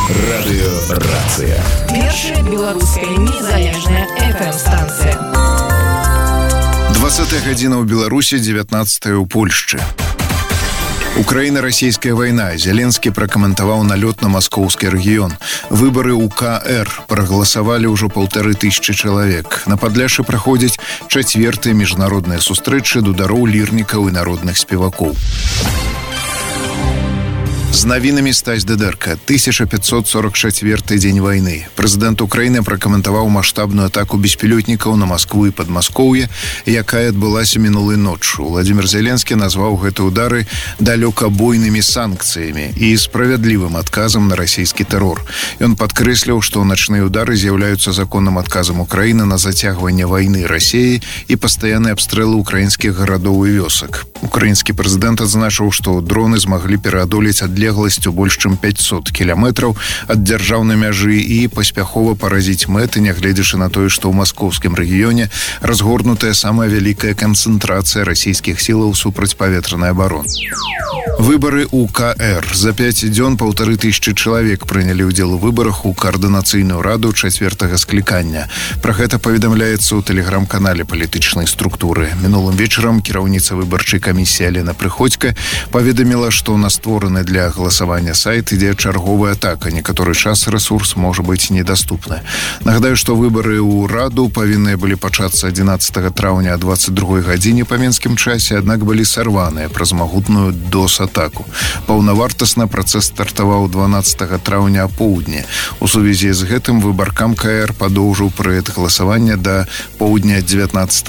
Радыёрацыя. Першая беларуская незалежная FM-станцыя. 20 гадзіна ў Беларусі, 19 ў Польшчы. Украіна-расійская вайна. Зеленскі пракаментаваў налёт на маскоўскі рэгіён. Выбары ў КР. Прагаласавалі ўжо 1500 чалавек. На Падляшшы праходзяць 4-тыя міжнародныя сустрэчы дудароў, лірнікаў і народных спевакоў. З навінамі Стась Дыдэрка. 1544 дзень вайны. Прэзідэнт Украіны пракаментаваў маштабную атаку беспілётнікаў на Маскву і Падмаскоўе, якая адбылася мінулай ноччу. Владзімір Зеленскі назваў гэты ўдары далёкабойнымі санкцыямі і справядлівым адказам на расійскі тэрор. Ён падкрэсліў, што начныя ўдары з'яўляюцца законным адказам Украіны на зацягванне вайны Расіі і пастаянныя абстрэлы украінскіх гарадоў і вёсак. Украінскі прэзідэнт адзначыў, што дроны змаглі пераадолець адлегласцю больш чым 500 кіламетраў ад дзяржаўнай мяжы і паспяхова паразіць мэты, нягледзячы на тое, што ў маскоўскім рэгіёне разгорнутая самая вялікая канцэнтрацыя расійскіх сілаў супрацьпаветранай абароны. Выбары ў КР. За 5 дзён 1500 чалавек прынялі ўдзел у выбарах у каардынацыйную раду 4-го склікання. Пра гэта паведамляецца ў тэлеграм-канале палітычнай структуры. Мінулым вечарам кіраўніца выбарчай камісіі Алена Прыходзька паведаміла, што на створаны для галасавання сайт ідзе чарговая атака. Некаторы час рэсурс можа быць недаступны. Нагадаю, што выбары ў раду павінныя былі пачацца 11 траўня о 22 гадзіне па менскім часе, аднак былі сарваныя праз магутную DOS-атаку. Паўнавартасна працэс стартаваў 12 траўня апоўдні. У сувязі з гэтым выбаркам КР падоўжыў перыяд галасавання да поўдня 19